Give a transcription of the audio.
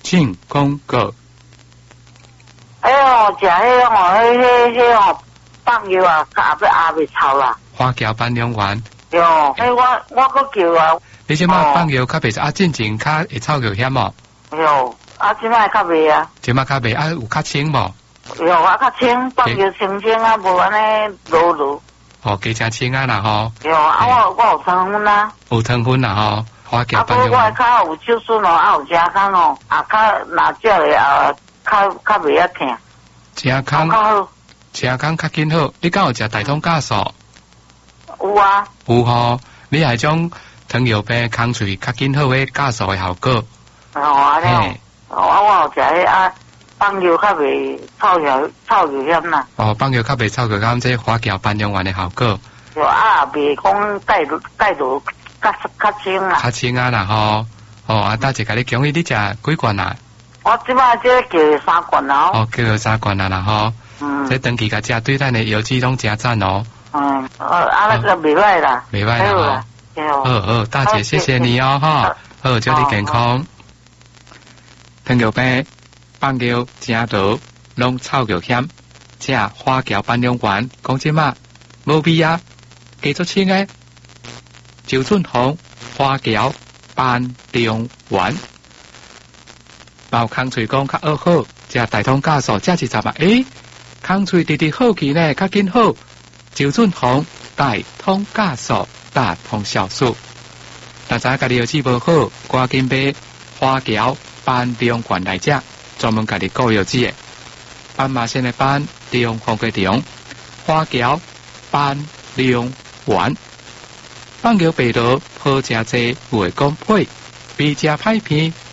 请公告。 哎呦，食迄哦，迄哦，放药啊，也未臭啦。 花桥办养员。 哟，我搁叫啊。 你即马放药较袂进前较会臭药险哦。 哟，即摆较袂啊。 即马较袂有较清无？ 哟，较清，放药清啊，无安尼落。 哦，加正清啊啦吼。 哟，我有糖分啊。有糖分啦吼，花桥办养员。 我较有手术哦，有食康哦，较若食咧较袂遐疼。 食康，食康较紧好。你敢有食大通酵素？ 有啊。 有吼，你系种糖尿病空喙较紧好诶酵素诶效果。 哦，安尼。我有食迄放药较袂臭药险啦。 哦，放药较袂臭药险，即花桥办养员诶效果。 就袂讲带落较清啦。 较清啊啦吼。哦，大姐甲你讲，你食几罐啊？ 我即摆即叫3罐啦。 哦，叫3罐啦吼。这长期甲食对咱诶药剂拢真赞哦。 那个袂歹啦。 袂歹啦吼。好，大姐谢谢你哦哈。好，祝你健康。糖尿病、放药、正道，拢臭药险。这花桥办养员讲即马无必要，继续清诶。周俊宏花桥办养员，毛空喙讲较好，食大通酵素这是10啊？空喙直直好去呢，较紧好。周俊宏大通酵素大通酵素，大家家己药剂无好，赶紧买花桥办养员来食，专门家己顾药剂诶。斑马线的斑，中黄瓜中，花桥办养员。放药白萝好食济，袂讲配，比食歹片